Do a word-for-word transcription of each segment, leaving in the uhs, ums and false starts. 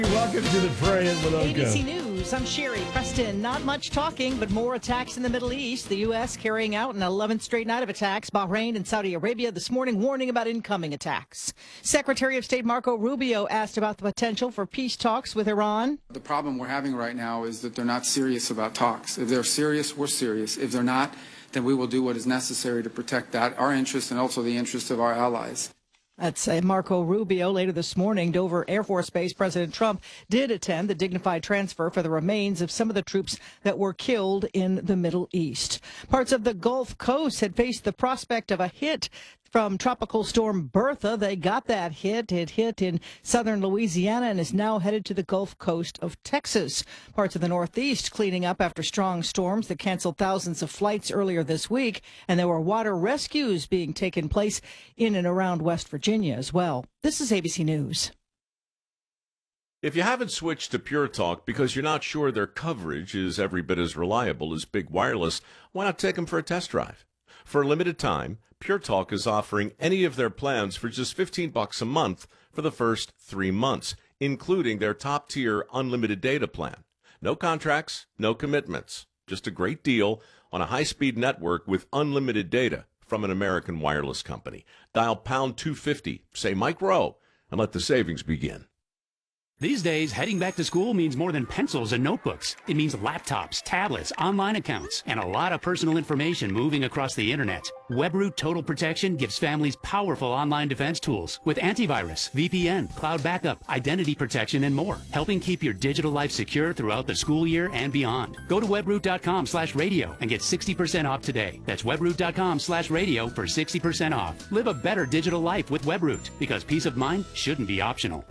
Welcome to the Fray and Winoka. A B C News, I'm Sherry Preston. Not much talking, but more attacks in the Middle East. The U S carrying out an eleventh straight night of attacks. Bahrain and Saudi Arabia this morning warning about incoming attacks. Secretary of State Marco Rubio asked about the potential for peace talks with Iran. The problem we're having right now is that they're not serious about talks. If they're serious, we're serious. If they're not, then we will do what is necessary to protect that, our interests, and also the interests of our allies. That's uh, Marco Rubio. Later this morning, Dover Air Force Base, President Trump did attend the dignified transfer for the remains of some of the troops that were killed in the Middle East. Parts of the Gulf Coast had faced the prospect of a hit from Tropical Storm Bertha. They got that hit. It hit in southern Louisiana and is now headed to the Gulf Coast of Texas. Parts of the Northeast cleaning up after strong storms that canceled thousands of flights earlier this week. And there were water rescues being taken place in and around West Virginia as well. This is A B C News. If you haven't switched to Pure Talk because you're not sure their coverage is every bit as reliable as Big Wireless, why not take them for a test drive? For a limited time, Pure Talk is offering any of their plans for just fifteen bucks a month for the first three months, including their top-tier unlimited data plan. No contracts, no commitments, just a great deal on a high-speed network with unlimited data from an American wireless company. Dial pound two fifty, say Mike Rowe, and let the savings begin. These days, heading back to school means more than pencils and notebooks. It means laptops, tablets, online accounts, and a lot of personal information moving across the internet. WebRoot Total Protection gives families powerful online defense tools with antivirus, V P N, cloud backup, identity protection, and more, helping keep your digital life secure throughout the school year and beyond. Go to webroot.com slash radio and get sixty percent off today. That's webroot.com slash radio for sixty percent off. Live a better digital life with WebRoot, because peace of mind shouldn't be optional.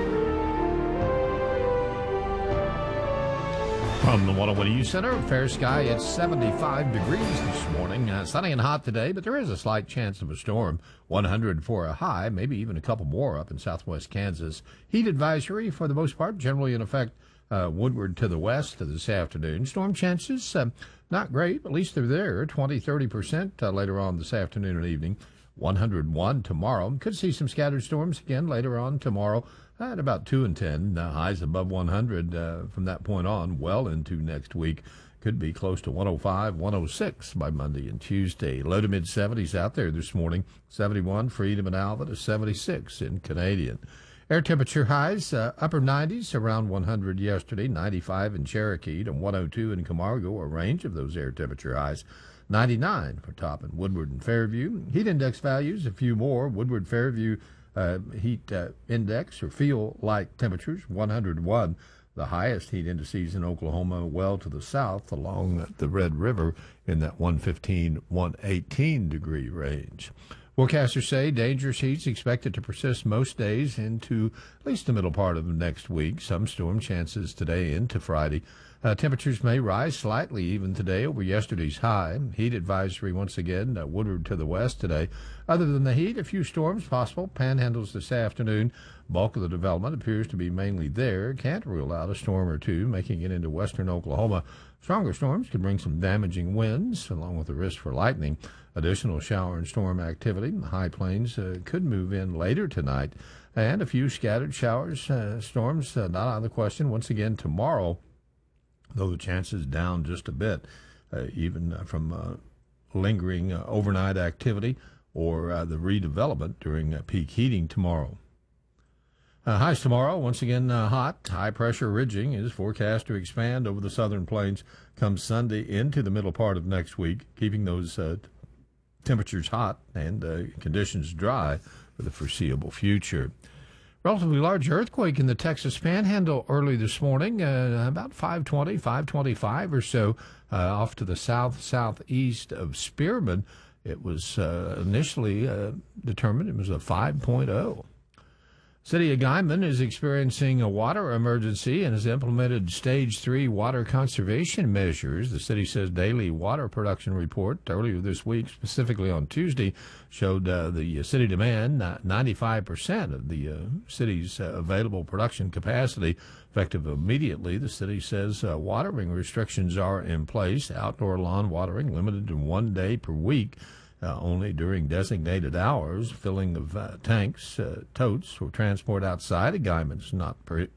From the one oh one News Center, fair sky, it's seventy-five degrees this morning. Uh, sunny and hot today, but there is a slight chance of a storm. one hundred for a high, maybe even a couple more up in southwest Kansas. Heat advisory, for the most part, generally in effect uh, woodward to the west this afternoon. Storm chances, uh, not great, at least they're there, twenty, thirty percent uh, later on this afternoon and evening. one hundred one tomorrow. Could see some scattered storms again later on tomorrow. At about two and ten, uh, highs above one hundred uh, from that point on, well into next week. Could be close to one oh five, one oh six by Monday and Tuesday. Low to mid-seventies out there this morning. seventy-one, Freedom and Alva to seventy-six in Canadian. Air temperature highs, uh, upper nineties, around one hundred yesterday. ninety-five in Cherokee to one oh two in Camargo, a range of those air temperature highs. ninety-nine for top in Woodward and Fairview. Heat index values, a few more. Woodward, Fairview, Uh, heat uh, index or feel-like temperatures, one hundred one. The highest heat indices in Oklahoma, well to the south along the Red River in that one fifteen, one eighteen degree range. Forecasters say dangerous heat's expected to persist most days into at least the middle part of next week. Some storm chances today into Friday. Uh, temperatures may rise slightly even today over yesterday's high. Heat advisory once again, uh, Woodward to the west today. Other than the heat, a few storms possible. Panhandles this afternoon. Bulk of the development appears to be mainly there. Can't rule out a storm or two making it into western Oklahoma. Stronger storms could bring some damaging winds, along with the risk for lightning. Additional shower and storm activity. The high plains uh, could move in later tonight. And a few scattered showers, uh, storms, uh, not out of the question. Once again tomorrow, though the chances down just a bit, uh, even uh, from uh, lingering uh, overnight activity or uh, the redevelopment during uh, peak heating tomorrow. Uh, highs tomorrow, once again uh, hot. High-pressure ridging is forecast to expand over the southern plains come Sunday into the middle part of next week, keeping those uh, temperatures hot and uh, conditions dry for the foreseeable future. Relatively large earthquake in the Texas Panhandle early this morning, uh, about five twenty, five twenty-five or so, uh, off to the south-southeast of Spearman. It was uh, initially uh, determined it was a five point oh. City of Guyman is experiencing a water emergency and has implemented stage three water conservation measures. The city says daily water production report earlier this week, specifically on Tuesday, showed uh, the city demand uh, ninety-five percent of the uh, city's uh, available production capacity. Effective immediately, the city says uh, watering restrictions are in place. Outdoor lawn watering limited to one day per week. Uh, only during designated hours. Filling of uh, tanks, uh, totes for transport outside of Guyman's not per-